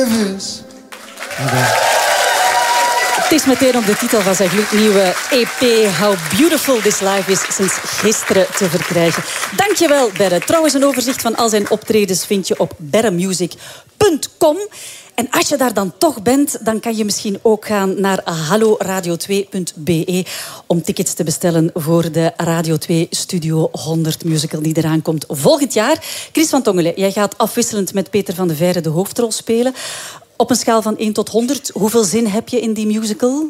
life is. Het is meteen op de titel van zijn gloednieuwe EP How Beautiful This Life Is sinds gisteren te verkrijgen. Dankjewel, Berre. Trouwens, een overzicht van al zijn optredens vind je op berremusic.com. En als je daar dan toch bent, dan kan je misschien ook gaan naar halloradio2.be om tickets te bestellen voor de Radio 2 Studio 100 musical die eraan komt volgend jaar. Chris van Tongelen, jij gaat afwisselend met Peter van de Veire de hoofdrol spelen. Op een schaal van 1 tot 100, hoeveel zin heb je in die musical?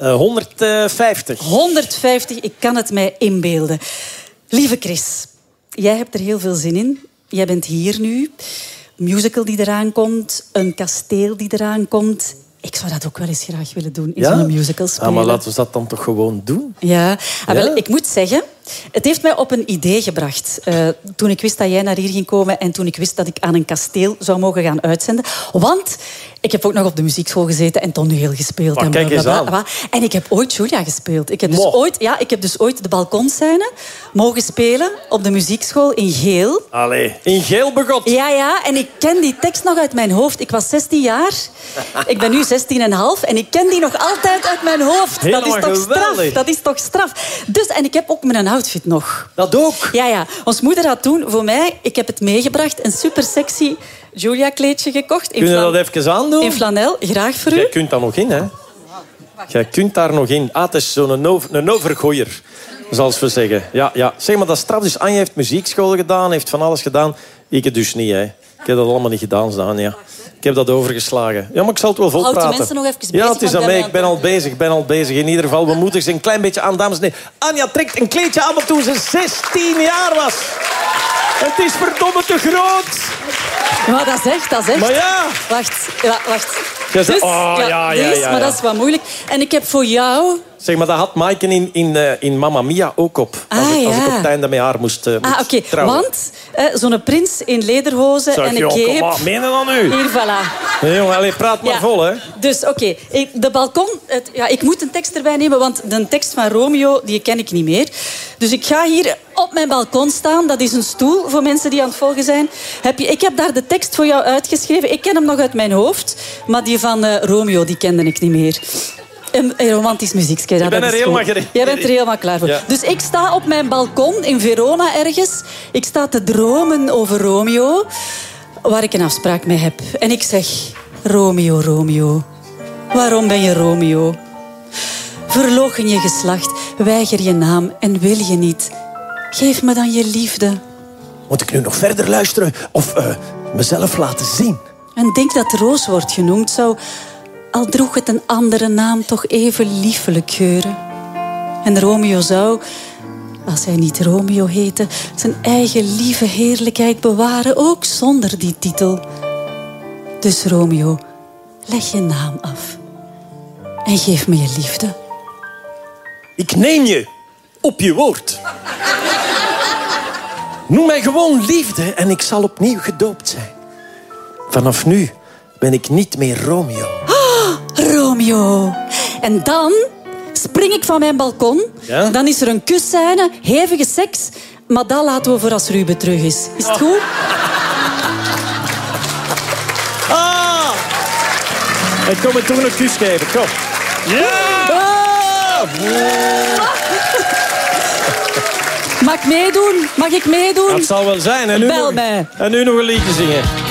150. 150, ik kan het mij inbeelden. Lieve Chris, jij hebt er heel veel zin in. Jij bent hier nu. Een musical die eraan komt, een kasteel die eraan komt. Ik zou dat ook wel eens graag willen doen, in zo'n musical spelen. Ah, maar laten we dat dan toch gewoon doen? Ja, wel, ik moet zeggen, het heeft mij op een idee gebracht. Toen ik wist dat jij naar hier ging komen en toen ik wist dat ik aan een kasteel zou mogen gaan uitzenden. Want ik heb ook nog op de muziekschool gezeten en toneel gespeeld. Maar kijk eens aan. En ik heb ooit Julia gespeeld. Ik heb dus ooit de balkonscène mogen spelen op de muziekschool in Geel. Allee, in Geel begot. Ja, en ik ken die tekst nog uit mijn hoofd. Ik was 16 jaar. Ik ben nu 16,5 en ik ken die nog altijd uit mijn hoofd. Helemaal dat is toch geweldig. straf? Dat is toch straf? Dus, en ik heb ook mijn outfit nog. Dat ook? Ja. Ons moeder had toen voor mij, ik heb het meegebracht, een super sexy Julia-kleedje gekocht. Kun je dat even aandoen? In flanel, graag voor u. Jij kunt daar nog in, hè? Jij kunt daar nog in. Ah, het is zo'n een overgooier, zoals we zeggen. Ja. Zeg maar, dat is straf. Dus Anja heeft muziekschool gedaan, heeft van alles gedaan. Ik het dus niet, hè. Ik heb dat allemaal niet gedaan, Daan, ja. Ik heb dat overgeslagen. Ja, maar ik zal het wel volpraten. Houd de mensen nog even bezig. Ja, het is aan mij. Ik ben al bezig. In ieder geval, we moedigen ze een klein beetje aan, dames en heren. Anja trekt een kleedje aan toen ze 16 jaar was. Het is verdomme te groot. Maar dat is echt. Maar ja. Wacht. Ja, maar dat is wat moeilijk. En ik heb voor jou... Zeg maar, dat had Maaike in Mamma Mia ook op. Als ik op het einde met haar moest trouwen. Want zo'n prins in lederhozen en een cape... Kom maar, meen je dan nu? Hier, voilà. Nee, jongen, allez, praat maar vol, hè. Dus, oké. De balkon... ik moet een tekst erbij nemen, want de tekst van Romeo, die ken ik niet meer. Dus ik ga hier op mijn balkon staan. Dat is een stoel voor mensen die aan het volgen zijn. Ik heb daar de tekst voor jou uitgeschreven. Ik ken hem nog uit mijn hoofd. Maar die van Romeo, die kende ik niet meer. Een romantisch muziekje. Jij bent er helemaal klaar voor. Ja. Dus ik sta op mijn balkon in Verona ergens. Ik sta te dromen over Romeo, waar ik een afspraak mee heb. En ik zeg, Romeo, Romeo, waarom ben je Romeo? Verloochen je geslacht, weiger je naam en wil je niet. Geef me dan je liefde. Moet ik nu nog verder luisteren of mezelf laten zien? En denk dat Roos wordt genoemd zou... al droeg het een andere naam, toch even liefelijk geuren. En Romeo zou, als hij niet Romeo heette... zijn eigen lieve heerlijkheid bewaren, ook zonder die titel. Dus Romeo, leg je naam af. En geef me je liefde. Ik neem je op je woord. Noem mij gewoon liefde en ik zal opnieuw gedoopt zijn. Vanaf nu ben ik niet meer Romeo. Romeo. En dan spring ik van mijn balkon. Ja? Dan is er een kusscène, hevige seks. Maar dat laten we voor als Ruben terug is. Is het goed? Ik kom me toen een kus geven. Kom. Ja! Mag ik meedoen? Dat zal wel zijn. En Bel mij. En nu nog een liedje zingen.